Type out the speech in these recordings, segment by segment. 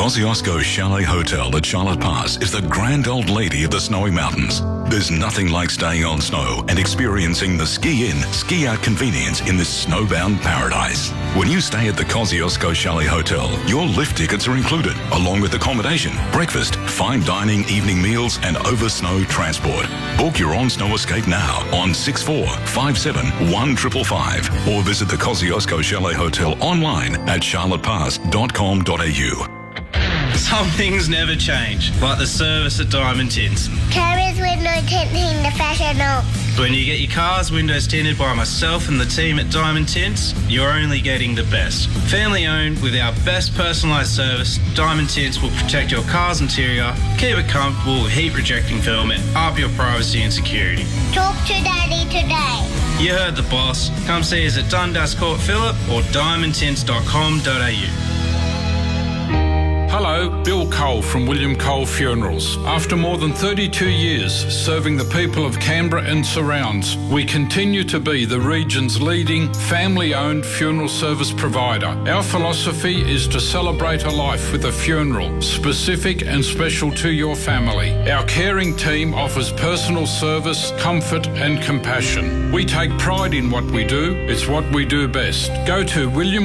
Kosciuszko Chalet Hotel at Charlotte Pass is the grand old lady of the snowy mountains. There's nothing like staying on snow and experiencing the ski-in, ski-out convenience in this snowbound paradise. When you stay at the Kosciuszko Chalet Hotel, your lift tickets are included, along with accommodation, breakfast, fine dining, evening meals, and over-snow transport. Book your on-snow escape now on 64571555 or visit the Kosciuszko Chalet Hotel online at charlottepass.com.au. Some things never change, like the service at Diamond Tints. Carriers window tinting professional. When you get your car's windows tinted by myself and the team at Diamond Tints, you're only getting the best. Family owned with our best personalised service, Diamond Tints will protect your car's interior, keep it comfortable with heat rejecting film and up your privacy and security. Talk to Daddy today. You heard the boss. Come see us at Dundas Court Phillip or diamondtints.com.au. Hello, Bill Cole from William Cole Funerals. After more than 32 years serving the people of Canberra and surrounds, we continue to be the region's leading family-owned funeral service provider. Our philosophy is to celebrate a life with a funeral specific and special to your family. Our caring team offers personal service, comfort and compassion. We take pride in what we do. It's what we do best. Go to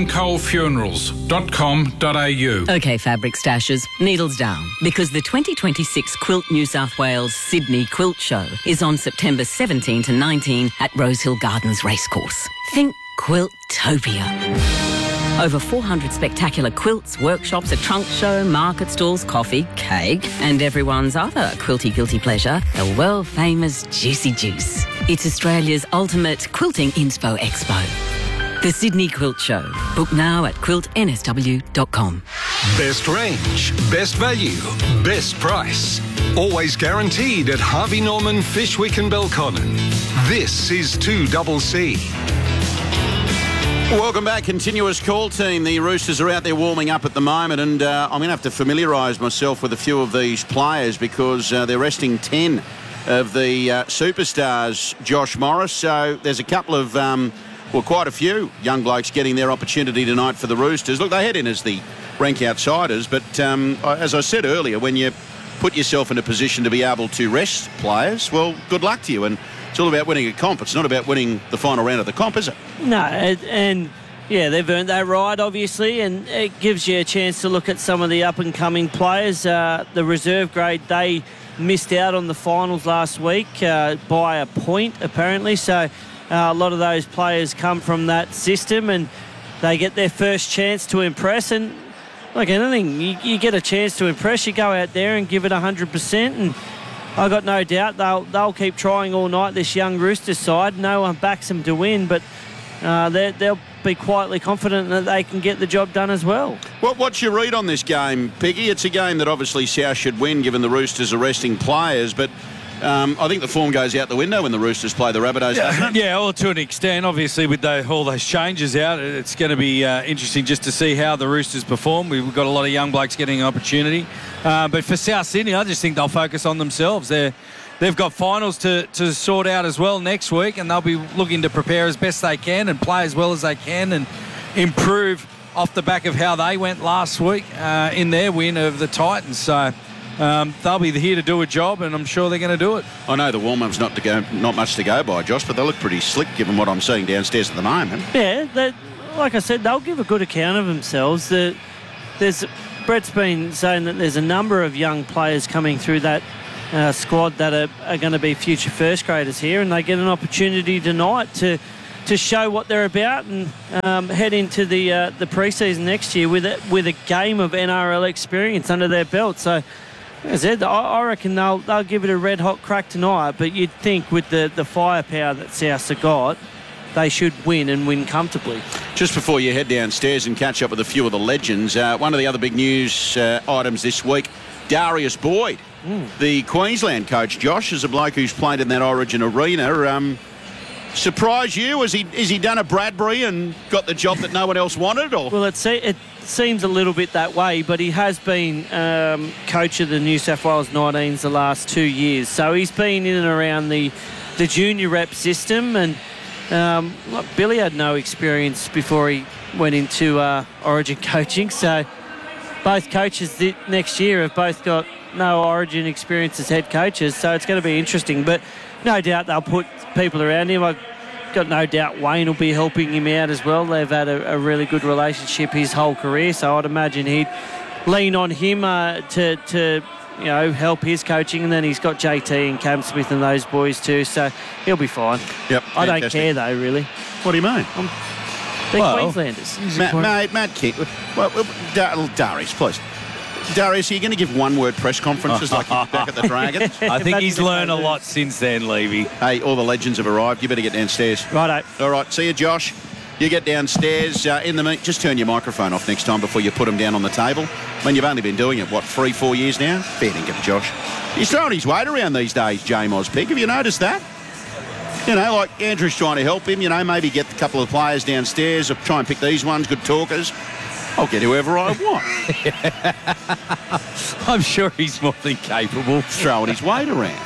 williamcolefunerals.com.au. OK, fabric stashers, needles down, because the 2026 Quilt New South Wales Sydney Quilt Show is on September 17 to 19 at Rosehill Gardens Racecourse. Think Quiltopia. Over 400 spectacular quilts, workshops, a trunk show, market stalls, coffee, cake, and everyone's other quilty guilty pleasure, the world-famous Juicy Juice. It's Australia's ultimate quilting inspo expo. The Sydney Quilt Show. Book now at quiltnsw.com. Best range, best value, best price. Always guaranteed at Harvey Norman, Fishwick and Belconnen. This is 2CC. Welcome back, continuous call team. The Roosters are out there warming up at the moment, and I'm going to have to familiarise myself with a few of these players because they're resting 10 of the superstars, Josh Morris. So there's a couple of, quite a few young blokes getting their opportunity tonight for the Roosters. Look, they head in as the rank outsiders, but as I said earlier, when you put yourself in a position to be able to rest players, well, good luck to you. And it's all about winning a comp. It's not about winning the final round of the comp, is it? No, and yeah, they've earned that right, obviously, and it gives you a chance to look at some of the up-and-coming players. The reserve grade, they missed out on the finals last week by a point, apparently, so a lot of those players come from that system and they get their first chance to impress. And like anything, you get a chance to impress, you go out there and give it 100%, and I got no doubt they'll keep trying all night, this young Roosters side. No one backs them to win, but they'll be quietly confident that they can get the job done as well. What's your read on this game, Piggy? It's a game that obviously South should win given the Roosters are resting players, but I think the form goes out the window when the Roosters play the Rabbitohs, doesn't it? Yeah, well, to an extent. Obviously, with all those changes out, it's going to be interesting just to see how the Roosters perform. We've got a lot of young blokes getting an opportunity. But for South Sydney, I just think they'll focus on themselves. They've got finals to sort out as well next week, and they'll be looking to prepare as best they can and play as well as they can and improve off the back of how they went last week in their win of the Titans. So they'll be here to do a job, and I'm sure they're going to do it. I know the warm-up's not much to go by, Josh, but they look pretty slick given what I'm seeing downstairs at the moment. Yeah, like I said, they'll give a good account of themselves. Brett's been saying that there's a number of young players coming through that squad that are going to be future first graders here, and they get an opportunity tonight to show what they're about and head into the pre-season next year with a game of NRL experience under their belt. So, as I said, I reckon they'll give it a red-hot crack tonight, but you'd think with the firepower that Souths have got, they should win and win comfortably. Just before you head downstairs and catch up with a few of the legends, one of the other big news items this week, Darius Boyd, the Queensland coach. Josh is a bloke who's played in that Origin arena. Surprise you? Has he done a Bradbury and got the job that no one else wanted? Or? Well, it seems a little bit that way, but he has been coach of the New South Wales 19s the last 2 years. So he's been in and around the junior rep system, and Billy had no experience before he went into Origin coaching. So both coaches next year have both got no Origin experience as head coaches, so it's going to be interesting. But no doubt they'll put people around him. I've got no doubt Wayne will be helping him out as well. They've had a really good relationship his whole career, so I'd imagine he'd lean on him to help his coaching. And then he's got JT and Cam Smith and those boys too, so he'll be fine. Yep, I don't care though, really. What do you mean? They're Queenslanders. Matt King. Darius, please. Darius, are you going to give one-word press conferences like you did back at the Dragons? I think he's learned a lot since then, Levy. Hey, all the legends have arrived. You better get downstairs. Righto. All right, see you, Josh. You get downstairs. Just turn your microphone off next time before you put them down on the table. I mean, you've only been doing it, 3-4 years now? Fair dinkum, Josh. He's throwing his weight around these days, J-Moz Pig. Have you noticed that? Like Andrew's trying to help him, maybe get a couple of players downstairs or try and pick these ones, good talkers. I'll get whoever I want. I'm sure he's more than capable. Throwing his weight around.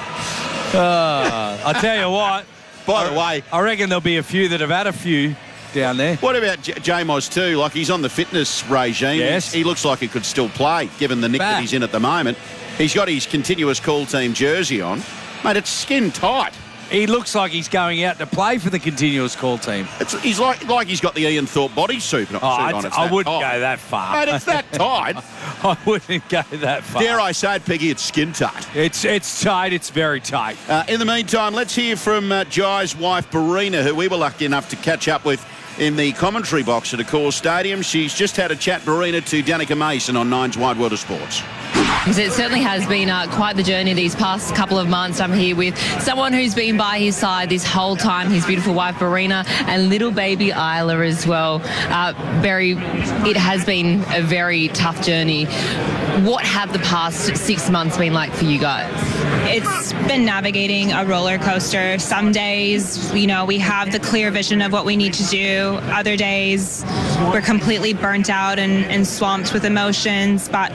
I tell you what. By the way, I reckon there'll be a few that have had a few down there. What about J-Moz too? Like, he's on the fitness regime. Yes. He looks like he could still play, given the nick that he's in at the moment. He's got his continuous call team jersey on. Mate, it's skin tight. He looks like he's going out to play for the continuous call team. He's like he's got the Ian Thorpe bodysuit on. I wouldn't go that far. Mate, it's that tight. I wouldn't go that far. Dare I say it, Piggy, it's skin tight. It's tight. It's very tight. In the meantime, let's hear from Jai's wife, Barina, who we were lucky enough to catch up with in the commentary box at Accor Stadium. She's just had a chat, Barina, to Danica Mason on Nine's Wide World of Sports. It certainly has been quite the journey these past couple of months. I'm here with someone who's been by his side this whole time, his beautiful wife, Barina, and little baby Isla as well. Barry, it has been a very tough journey. What have the past 6 months been like for you guys? It's been navigating a roller coaster. Some days, we have the clear vision of what we need to do. Other days, we're completely burnt out and swamped with emotions. But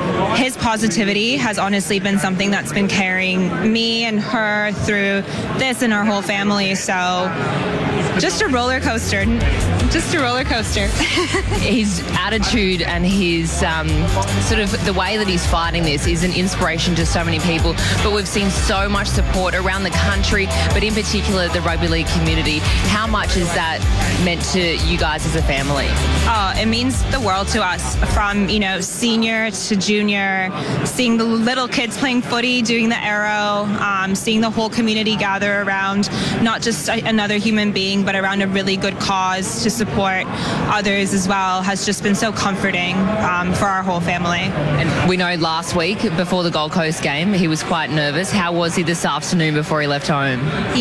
his positivity has honestly been something that's been carrying me and her through this and our whole family. So just a roller coaster. Just a roller coaster. His attitude and his sort of the way that he's fighting this is an inspiration to so many people. But we've seen so much support around the country, but in particular the rugby league community. How much is that meant to you guys as a family? Oh, it means the world to us. From, senior to junior, seeing the little kids playing footy, doing the arrow, seeing the whole community gather around not just another human being, but around a really good cause to support others as well, has just been so comforting for our whole family. And we know last week before the Gold Coast game he was quite nervous. How was he this afternoon before he left home?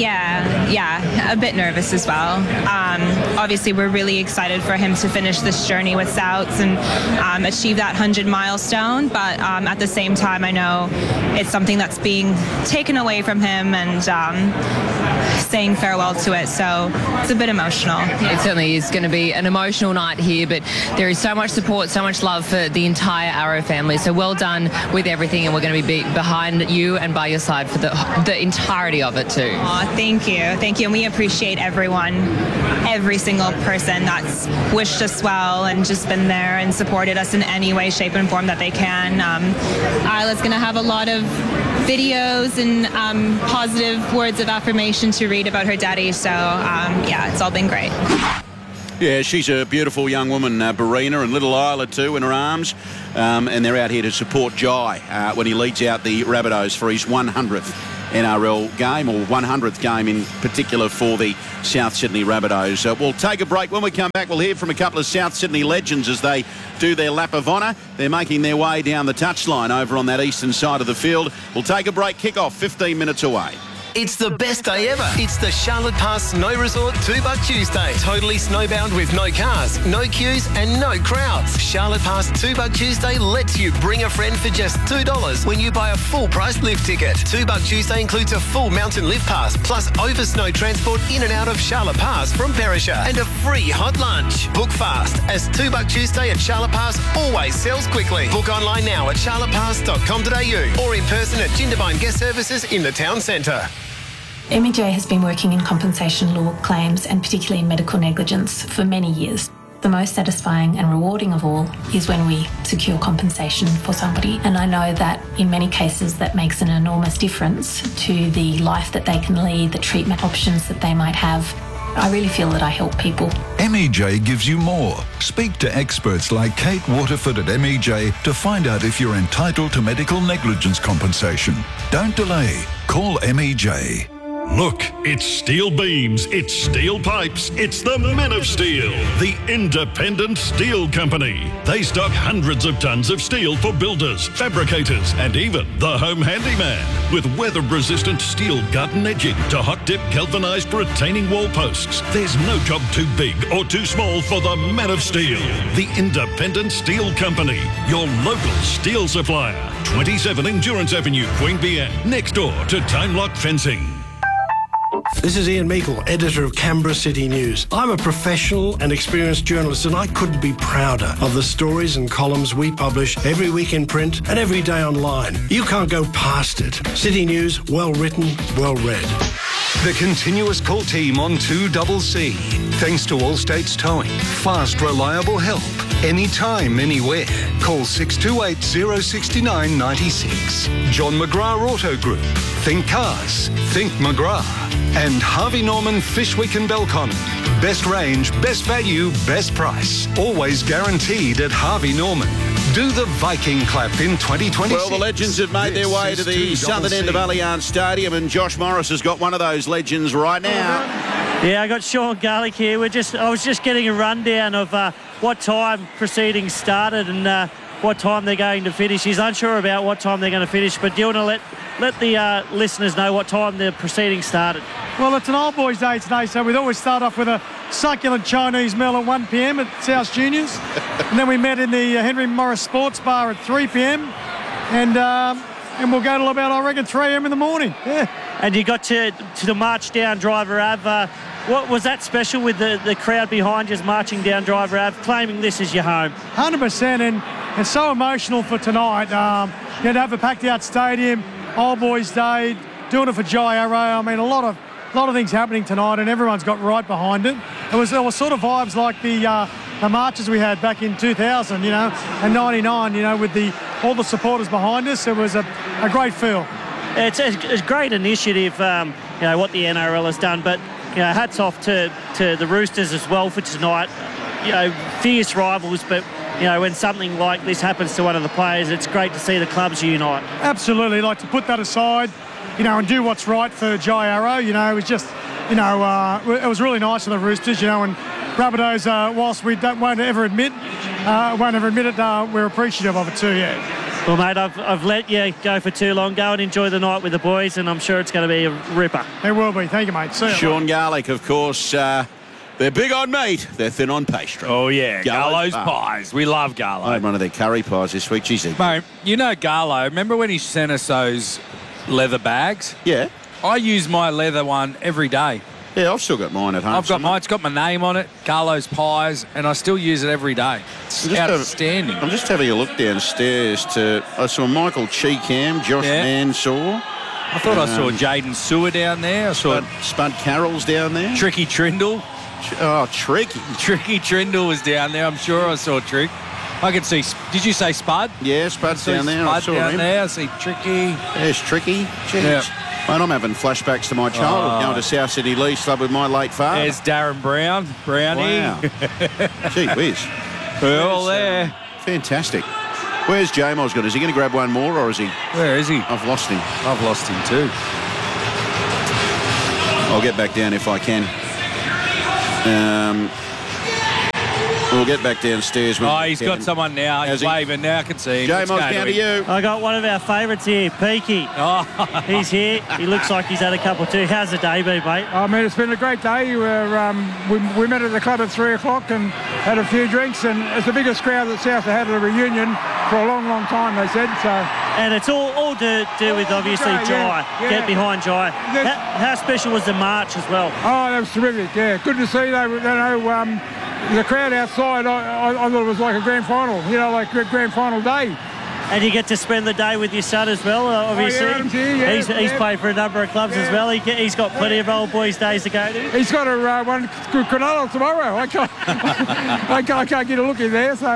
Yeah, a bit nervous as well. Obviously we're really excited for him to finish this journey with Souths and achieve that 100 milestone, but at the same time I know it's something that's being taken away from him and saying farewell to it, so it's a bit emotional. It certainly is going to be an emotional night here, but there is so much support, so much love for the entire Arrow family, so well done with everything, and we're going to be behind you and by your side for the entirety of it too. Oh, thank you, and we appreciate everyone, every single person that's wished us well and just been there and supported us in any way, shape and form that they can. Isla's going to have a lot of videos and positive words of affirmation to read about her daddy, so it's all been great. Yeah, she's a beautiful young woman, Barina, and little Isla too in her arms, and they're out here to support Jai when he leads out the Rabbitohs for his 100th NRL game, or 100th game in particular for the South Sydney Rabbitohs. We'll take a break. When we come back, we'll hear from a couple of South Sydney legends as they do their lap of honour. They're making their way down the touchline over on that eastern side of the field. We'll take a break. Kick-off 15 minutes away. It's the best day ever. It's the Charlotte Pass Snow Resort $2 Tuesday. Totally snowbound with no cars, no queues and no crowds. Charlotte Pass $2 Tuesday lets you bring a friend for just $2 when you buy a full price lift ticket. $2 Tuesday includes a full mountain lift pass plus over snow transport in and out of Charlotte Pass from Perisher and a free hot lunch. Book fast as $2 Tuesday at Charlotte Pass always sells quickly. Book online now at charlottepass.com.au or in person at Jindabyne Guest Services in the town centre. MEJ has been working in compensation law claims and particularly in medical negligence for many years. The most satisfying and rewarding of all is when we secure compensation for somebody. And I know that in many cases that makes an enormous difference to the life that they can lead, the treatment options that they might have. I really feel that I help people. MEJ gives you more. Speak to experts like Kate Waterford at MEJ to find out if you're entitled to medical negligence compensation. Don't delay. Call MEJ. Look, it's steel beams, it's steel pipes, it's the Men of Steel, the independent steel company. They stock hundreds of tons of steel for builders, fabricators, and even the home handyman. With weather-resistant steel garden edging to hot-dip galvanised retaining wall posts, there's no job too big or too small for the Men of Steel, the independent steel company, your local steel supplier. 27 Endurance Avenue, Queanbeyan, next door to Time Lock Fencing. This is Ian Meikle, editor of Canberra City News. I'm a professional and experienced journalist, and I couldn't be prouder of the stories and columns we publish every week in print and every day online. You can't go past it. City News, well written, well read. The continuous call team on 2CC. Thanks to Allstate's towing. Fast, reliable help. Anytime, anywhere. Call 628 069 96. John McGrath Auto Group. Think cars. Think McGrath. And Harvey Norman Fishwick and Belconnen. Best range, best value, best price. Always guaranteed at Harvey Norman. Do the Viking clap in 2026. Well, the legends have made their way to the southern end of Allianz Stadium, and Josh Morris has got one of those legends right now. Yeah, I got Sean Garlick here. I was just getting a rundown of what time proceedings started and what time they're going to finish. He's unsure about what time they're going to finish, but do you want to let the listeners know what time the proceedings started? Well, it's an old boys' day today, so we'd always start off with a succulent Chinese meal at 1 p.m. at South Juniors. And then we met in the Henry Morris Sports Bar at 3 p.m. And we'll go till about, I reckon, 3 a.m. in the morning. Yeah. And you got to the march down Driver Ave. What was that special with the crowd behind you marching down Driver Ave, claiming this as your home? 100%, and it's so emotional for tonight. To have a packed-out stadium, Old Boys Day, doing it for Jai Arrow. I mean, a lot of things happening tonight, and everyone's got right behind it. There was sort of vibes like the marches we had back in 2000, and 99, with all the supporters behind us. It was a great feel. It's a great initiative, what the NRL has done, but hats off to the Roosters as well for tonight. Fierce rivals, but when something like this happens to one of the players, it's great to see the clubs unite. Absolutely, like to put that aside, and do what's right for Jai Arrow. It was just, it was really nice for the Roosters, and Rabbitohs, whilst we won't ever admit it, we're appreciative of it too, yeah. Well, mate, I've let you go for too long. Go and enjoy the night with the boys, and I'm sure it's going to be a ripper. It will be. Thank you, mate. See you. Sean Garlick, of course, they're big on meat. They're thin on pastry. Oh, yeah. Garlo's pies. We love Garlo. I had one of their curry pies this week. Geez, mate, Garlo, remember when he sent us those leather bags? Yeah. I use my leather one every day. Yeah, I've still got mine at home. I've got mine. It's got my name on it, Garlo's Pies, and I still use it every day. It's outstanding. I'm just having a look downstairs I saw Michael Cheekham, Josh Mansour. I thought I saw Jaden Sewer down there. I saw Spud Carroll's down there. Tricky Trindle. Oh, Tricky. Tricky Trindle was down there. I'm sure I saw Trick. I can see. Did you say Spud? Yeah, Spud's down there. Spud down there. I see Tricky. There's Tricky. Jeez. Yeah. Mate, I'm having flashbacks to my childhood, going to South Sydney Lease Club with my late father. There's Darren Brown. Brownie. Wow. Gee whiz. We're all there. Fantastic. Where's J-Mo's got? Is he going to grab one more, or is he? Where is he? I've lost him. I've lost him too. I'll get back down if I can. We'll get back downstairs. He's got someone now. He's waving now. I can see him. J-Mo's down to you. I got one of our favourites here, Peaky. Oh. He's here. He looks like he's had a couple too. How's the day been, mate? I mean, it's been a great day. We met at the club at 3 o'clock and had a few drinks, and it's the biggest crowd that South have had at a reunion for a long, long time, they said. So. And it's all to do with, obviously, Jai. Yeah. Get behind Jai. How special was the march as well? Oh, that was terrific, yeah. Good to see. The crowd outside, I thought it was like a grand final, like a grand final day. And you get to spend the day with your son as well, obviously. Adam's here, yeah, he's played for a number of clubs as well. He's got plenty of old boys' days to go to. He's got one Cronulla tomorrow. I can't get a look in there. So,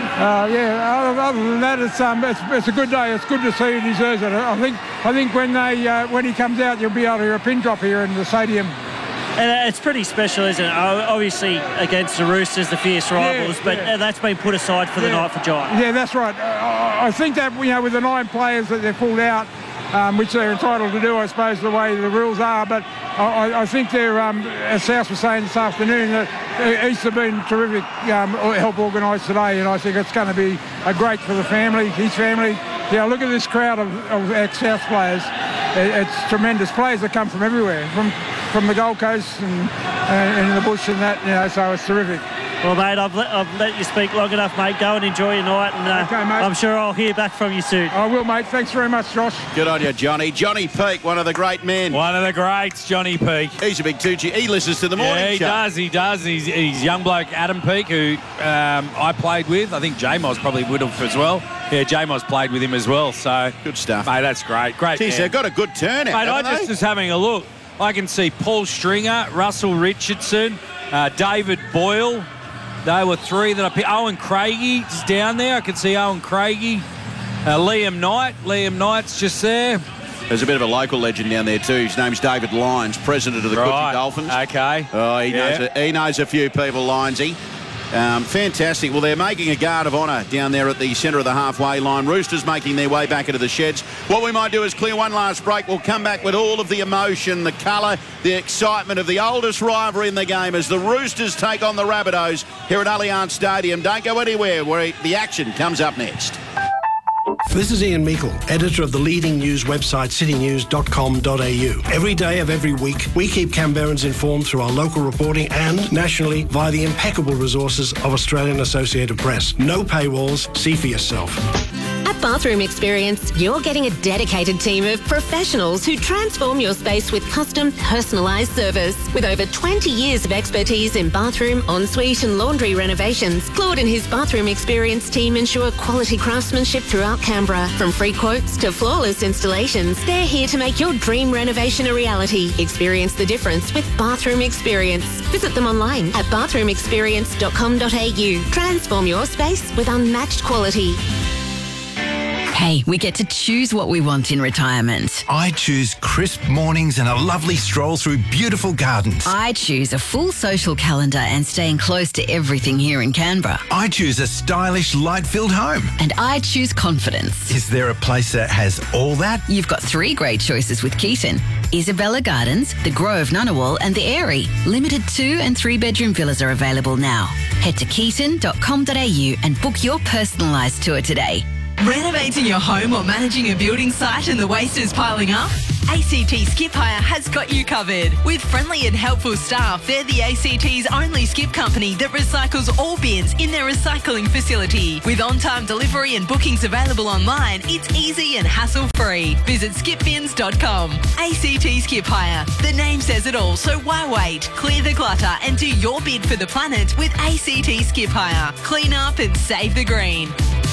other than that, it's a good day. It's good to see he deserves it. I think when he comes out, you'll be able to hear a pin drop here in the stadium. And it's pretty special, isn't it? Obviously against the Roosters, the fierce rivals, but that's been put aside for the night for Giant. Yeah, that's right. I think that, with the 9 players that they've pulled out, which they're entitled to do, I suppose, the way the rules are, but I think they're, as South was saying this afternoon, that East have been terrific help organised today, and I think it's going to be great for the family, his family. Look at this crowd of ex-South players. It's tremendous players that come from everywhere, from the Gold Coast and the bush and that, so it's terrific. Well, mate, I've let you speak long enough, mate. Go and enjoy your night, and okay, mate. I'm sure I'll hear back from you soon. I will, mate. Thanks very much, Josh. Good on you, Johnny. Johnny Peake, one of the great men. One of the greats, Johnny Peake. He's a big Tucci. He listens to the morning show. He does. He's young bloke Adam Peake, who I played with. I think J-Moz probably would have as well. Yeah, J-Moz played with him as well. So good stuff. Mate, that's great. Great. Geez, they've got a good turnout, mate, I just was having a look. I can see Paul Stringer, Russell Richardson, David Boyle. They were 3 that I picked. Owen Craigie is down there. I can see Owen Craigie. Liam Knight. Liam Knight's just there. There's a bit of a local legend down there too. His name's David Lyons, president of the Coogee Dolphins. Okay. Oh, he knows a few people, Lyonsy. Fantastic. Well, they're making a guard of honour down there at the centre of the halfway line. Roosters making their way back into the sheds. What we might do is clear one last break. We'll come back with all of the emotion, the colour, the excitement of the oldest rivalry in the game as the Roosters take on the Rabbitohs here at Allianz Stadium. Don't go anywhere where the action comes up next. This is Ian Meikle, editor of the leading news website citynews.com.au. Every day of every week, we keep Canberrans informed through our local reporting and nationally via the impeccable resources of Australian Associated Press. No paywalls, see for yourself. At Bathroom Experience, you're getting a dedicated team of professionals who transform your space with custom, personalised service. With over 20 years of expertise in bathroom, ensuite and laundry renovations, Claude and his Bathroom Experience team ensure quality craftsmanship throughout Canberra. From free quotes to flawless installations, they're here to make your dream renovation a reality. Experience the difference with Bathroom Experience. Visit them online at bathroomexperience.com.au. Transform your space with unmatched quality. Hey, we get to choose what we want in retirement. I choose crisp mornings and a lovely stroll through beautiful gardens. I choose a full social calendar and staying close to everything here in Canberra. I choose a stylish, light-filled home. And I choose confidence. Is there a place that has all that? You've got 3 great choices with Keaton. Isabella Gardens, The Grove Ngunnawal and The Airy. Limited 2 and 3 bedroom villas are available now. Head to keaton.com.au and book your personalised tour today. Renovating your home or managing a building site and the waste is piling up? ACT Skip Hire has got you covered. With friendly and helpful staff, they're the ACT's only skip company that recycles all bins in their recycling facility. With on-time delivery and bookings available online, it's easy and hassle-free. Visit skipbins.com. ACT Skip Hire. The name says it all, so why wait? Clear the clutter and do your bid for the planet with ACT Skip Hire. Clean up and save the green.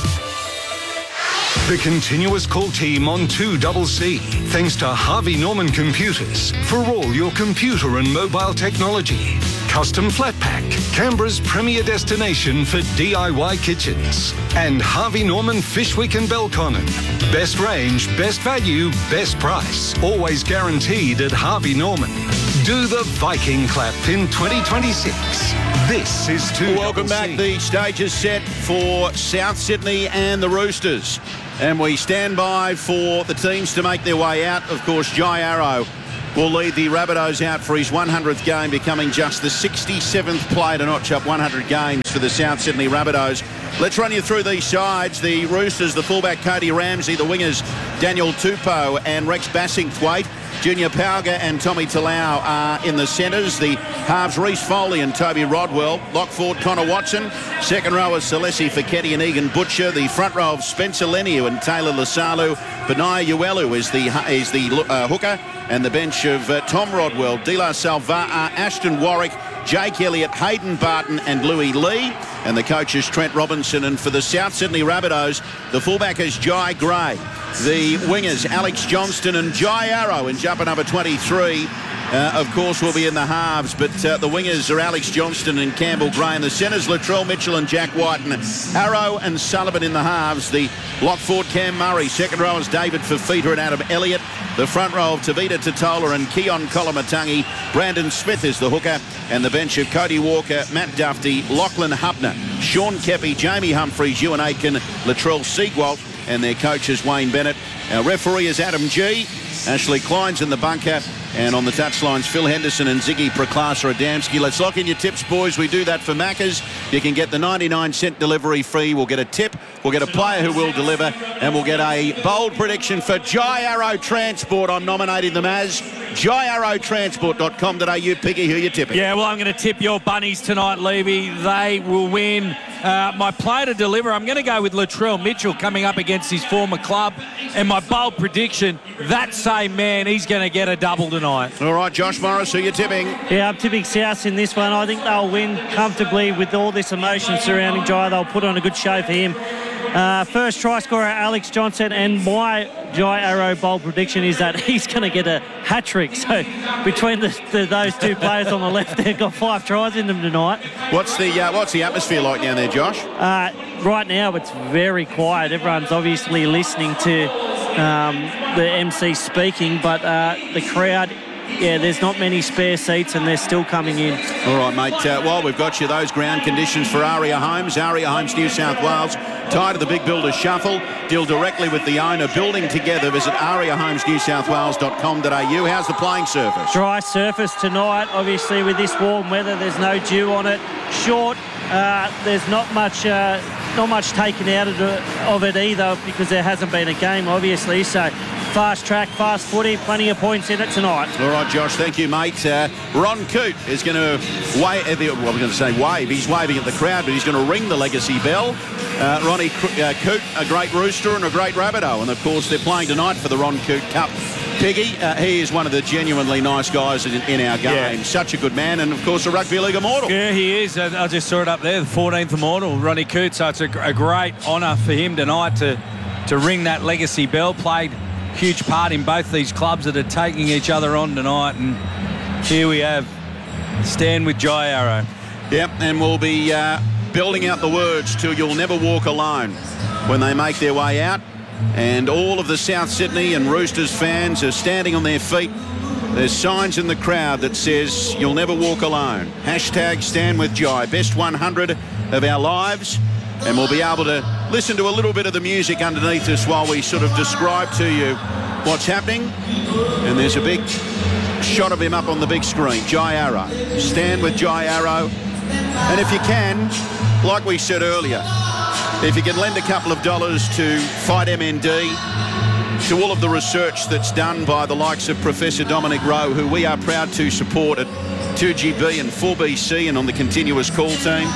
The continuous call team on 2CC, thanks to Harvey Norman Computers for all your computer and mobile technology. Custom Flat Pack, Canberra's premier destination for DIY kitchens. And Harvey Norman Fishwick and Belconnen. Best range, best value, best price. Always guaranteed at Harvey Norman. Do the Viking clap in 2026. This is 2CC. Welcome back. The stage is set for South Sydney and the Roosters. And we stand by for the teams to make their way out. Of course, Jai Arrow will lead the Rabbitohs out for his 100th game, becoming just the 67th player to notch up 100 games for the South Sydney Rabbitohs. Let's run you through these sides. The Roosters, the fullback Cody Ramsey, the wingers Daniel Tupou and Rex Bassingthwaite. Junior Pauga and Tommy Talau are in the centres. The halves Reece Foley and Toby Rodwell. Lock forward Connor Watson. Second row is Celesi Feketi and Egan Butcher. The front row of Spencer Leniu and Taylor Lasalu. Benaya Uelu is the hooker. And the bench of Tom Rodwell, De La Salva, Ashton Warwick, Jake Elliott, Hayden Barton and Louis Lee. And the coach is Trent Robinson. And for the South Sydney Rabbitohs, the fullback is Jai Gray. The wingers, Alex Johnston and Jai Arrow in jumper number 23. Of course, will be in the halves, but the wingers are Alex Johnston and Campbell Gray, and the centres Latrell Mitchell and Jack White, and Arrow and Sullivan in the halves. The lock forward, Cam Murray. Second row is David Fafita and Adam Elliott. The front row of Tavita Totola and Keon Kolomatangi. Brandon Smith is the hooker, and the bench of Cody Walker, Matt Duffy, Lachlan Hubner, Sean Kepi, Jamie Humphreys, Ewan Aitken, Latrell Siegwalt, and their coach is Wayne Bennett. Our referee is Adam G. Ashley Klein's in the bunker. And on the touchlines, Phil Henderson and Ziggy Proklasa-Adamski. Let's lock in your tips, boys. We do that for Macca's. You can get the 99-cent delivery fee. We'll get a tip. We'll get a player who will deliver. And we'll get a bold prediction for Jai Arrow Transport. I'm nominating them as jaiarrowtransport.com.au. Piggy, who are you tipping? Yeah, well, I'm going to tip your Bunnies tonight, Levy. They will win. My player to deliver, I'm going to go with Latrell Mitchell coming up against his former club. And my bold prediction, that same man, he's going to get a double tonight. All right, Josh Morris, who are you tipping? Yeah, I'm tipping South in this one. I think they'll win comfortably with all this emotion surrounding Jai. They'll put on a good show for him. First try scorer, Alex Johnson, and my Jai Arrow bold prediction is that he's going to get a hat-trick. So between those two players on the left, they've got 5 tries in them tonight. What's the atmosphere like down there, Josh? Right now, it's very quiet. Everyone's obviously listening to the MC speaking, but the crowd, yeah, there's not many spare seats and they're still coming in. All right, mate. While we've got you, those ground conditions for Aria Homes, New South Wales. Tied to the Big Builder Shuffle. Deal directly with the owner. Building together. Visit ariahomesnewsouthwales.com.au. How's the playing surface? Dry surface tonight. Obviously, with this warm weather, there's no dew on it. Short. There's not much taken out of it either because there hasn't been a game, obviously. So fast track, fast footy, plenty of points in it tonight. All right, Josh, thank you, mate. Ron Coote is going to wave. Well, we're going to say wave. He's waving at the crowd, but he's going to ring the legacy bell. Ronnie Coote, a great rooster and a great Rabbitoh. And, of course, they're playing tonight for the Ron Coote Cup. Piggy, he is one of the genuinely nice guys in our game. Yeah. Such a good man, and, of course, a Rugby League immortal. Yeah, he is. I just saw it up there, the 14th immortal, Ronnie Coote. So it's a great honour for him tonight to ring that legacy bell. Played a huge part in both these clubs that are taking each other on tonight. And here we have Stand with Jai Arrow. Yep, and we'll be building out the words to You'll Never Walk Alone when they make their way out. And all of the South Sydney and Roosters fans are standing on their feet. There's signs in the crowd that says, You'll never walk alone. Hashtag Stand with Jai. Best 100 of our lives. And we'll be able to listen to a little bit of the music underneath us while we sort of describe to you what's happening. And there's a big shot of him up on the big screen. Jai Arrow. Stand with Jai Arrow. And if you can, like we said earlier, if you can lend a couple of dollars to Fight MND, to all of the research that's done by the likes of Professor Dominic Rowe, who we are proud to support at 2GB and 4BC and on the continuous call team.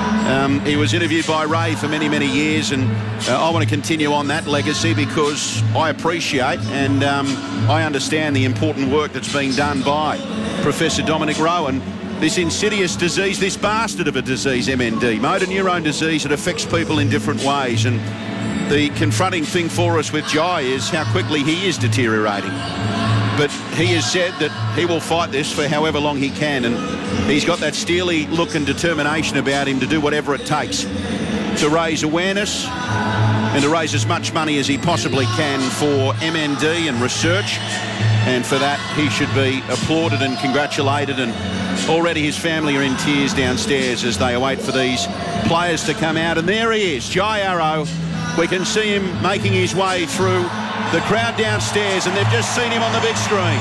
He was interviewed by Ray for many, many years, and I want to continue on that legacy because I appreciate and I understand the important work that's being done by Professor Dominic Rowe. And this insidious disease, this bastard of a disease, MND, motor neurone disease, that affects people in different ways. And the confronting thing for us with Jai is how quickly he is deteriorating. But he has said that he will fight this for however long he can, and he's got that steely look and determination about him to do whatever it takes to raise awareness and to raise as much money as he possibly can for MND and research. And for that, he should be applauded and congratulated. And already his family are in tears downstairs as they await for these players to come out. And there he is, Jai Arrow. We can see him making his way through the crowd downstairs, and they've just seen him on the big screen.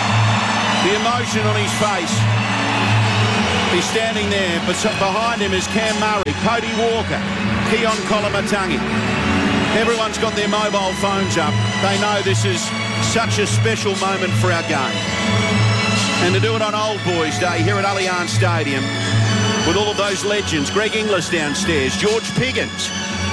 The emotion on his face. He's standing there, but behind him is Cam Murray, Cody Walker, Keon Kolomatangi. Everyone's got their mobile phones up. They know this is such a special moment for our game. And to do it on Old Boys Day here at Allianz Stadium with all of those legends, Greg Inglis downstairs, George Piggins,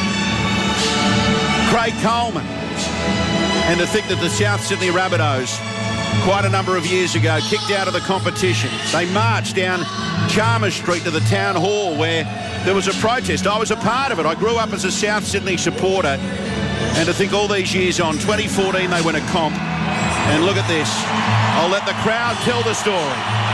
Craig Coleman, and to think that the South Sydney Rabbitohs, quite a number of years ago, kicked out of the competition. They marched down Chalmers Street to the town hall where there was a protest. I was a part of it. I grew up as a South Sydney supporter, and to think all these years on, 2014 they win a comp, and look at this. I'll let the crowd tell the story.